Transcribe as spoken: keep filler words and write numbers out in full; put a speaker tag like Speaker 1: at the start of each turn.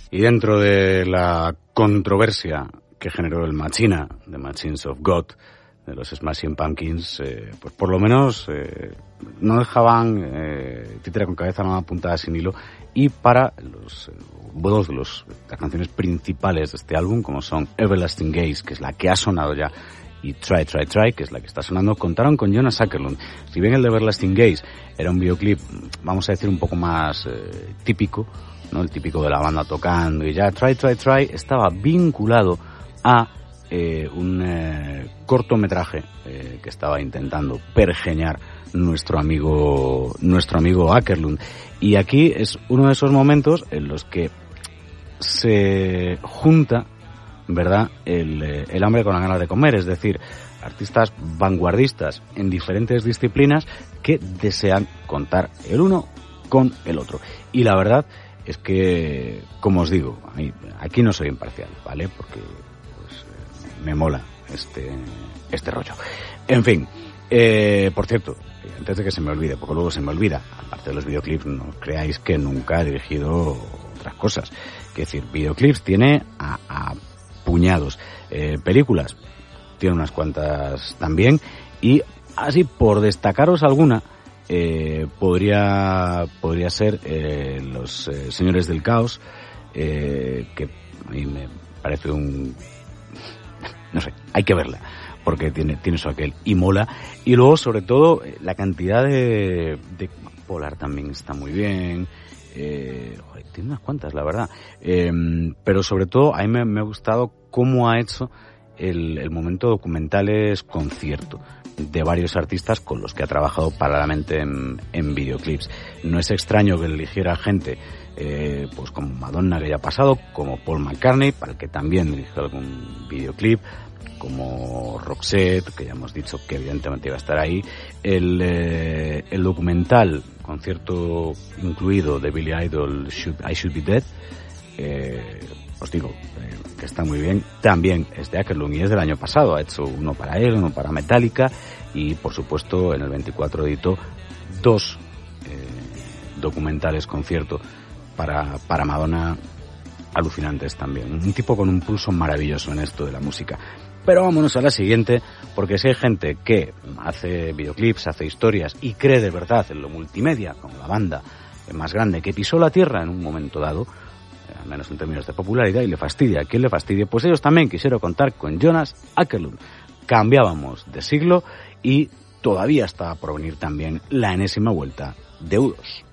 Speaker 1: Y dentro de la controversia que generó el Machina, The Machines of God, de los Smashing Pumpkins, eh, pues por lo menos eh, no dejaban eh, títere con cabeza, nada puntada sin hilo, y para los eh, dos de los, las canciones principales de este álbum, como son Everlasting Gaze, que es la que ha sonado ya, y Try, Try, Try, que es la que está sonando, contaron con Jonas Åkerlund. Si bien el de Everlasting Gaze era un videoclip, vamos a decir, un poco más eh, típico, ¿no? El típico de la banda tocando, y ya Try, Try, Try estaba vinculado a eh, un eh, cortometraje eh, que estaba intentando pergeñar nuestro amigo nuestro amigo Åkerlund. Y aquí es uno de esos momentos en los que se junta, ¿verdad?, el, el hambre con la ganas de comer, es decir, artistas vanguardistas en diferentes disciplinas que desean contar el uno con el otro. Y la verdad es que, como os digo, aquí no soy imparcial, ¿vale?, porque pues, me mola este, este rollo. En fin, eh, por cierto, antes de que se me olvide, porque luego se me olvida, aparte de los videoclips, no os creáis que nunca he dirigido otras cosas. Es decir, videoclips tiene a, a puñados. Eh, películas tiene unas cuantas también. Y así, por destacaros alguna, eh, podría podría ser eh, Los eh, Señores del Caos, eh, que a mí me parece un... no sé, hay que verla, porque tiene, tiene eso aquel y mola. Y luego, sobre todo, la cantidad de... de Polar también está muy bien. Eh, joder, tiene unas cuantas, la verdad. Eh, pero sobre todo, a mí me, me ha gustado cómo ha hecho el, el momento documentales concierto de varios artistas con los que ha trabajado paralelamente en, en videoclips. No es extraño que eligiera gente eh, pues como Madonna, que ya ha pasado, como Paul McCartney, para el que también dirigió algún videoclip, como Roxette, que ya hemos dicho que evidentemente iba a estar ahí, el, eh, el documental, concierto incluido, de Billy Idol, Should, I Should Be Dead, eh, os digo eh, que está muy bien. También es de Åkerlund y es del año pasado, ha hecho uno para él, uno para Metallica, y por supuesto en el veinticuatro editó dos eh, documentales concierto para, para Madonna, alucinantes también. Un tipo con un pulso maravilloso en esto de la música. Pero vámonos a la siguiente, porque si hay gente que hace videoclips, hace historias y cree de verdad en lo multimedia, como la banda más grande que pisó la tierra en un momento dado, eh, al menos en términos de popularidad, y le fastidia a quien le fastidie, pues ellos también quisieron contar con Jonas Åkerlund. Cambiábamos de siglo y todavía estaba por venir también la enésima vuelta de U dos.